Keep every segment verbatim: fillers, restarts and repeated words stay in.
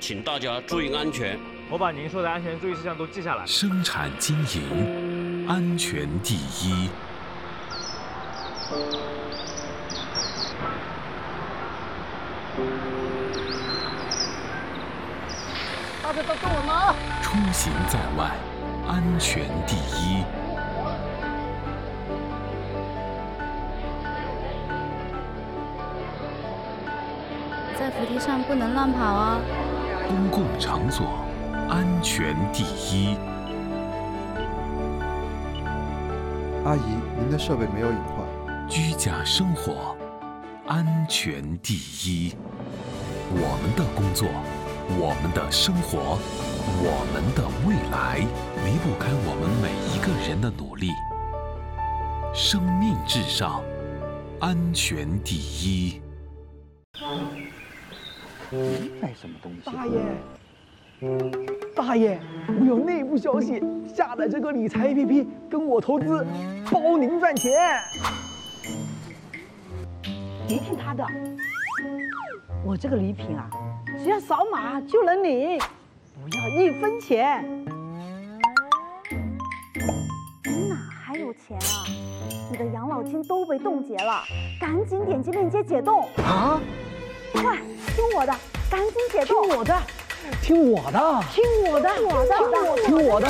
请大家注意安全。 我把您说的安全注意事项都记下来。 生产经营，安全第一。 大家都跟我拿。 出行在外，安全第一。 在扶梯上不能乱跑哦。 公共场所，安全第一。 阿姨，您的设备没有隐患。 居家生活，安全第一。我们的工作，我们的生活，我们的未来，离不开我们每一个人的努力。生命至上，安全第一。 买什么东西？ 大爷，大爷，我有内部消息，下载这个理财 A P P 跟我投资，包您赚钱。 别听他的，我这个礼品啊，只要扫码就能领，不要一分钱。 你哪还有钱啊？你的养老金都被冻结了，赶紧点击链接解冻啊！ 快，听我的，赶紧解冻！ 听我的，听我的， 听我的， 听我的， 听我的。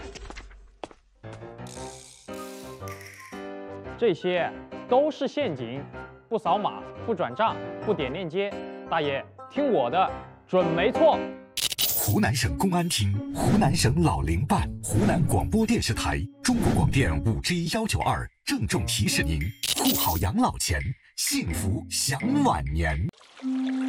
这些都是陷阱，不扫码、不转账、不点链接，大爷听我的，准没错。 湖南省公安厅、湖南省老龄办、湖南广播电视台、中国广电五之一幺九二郑重提示您：护好养老钱，幸福享晚年。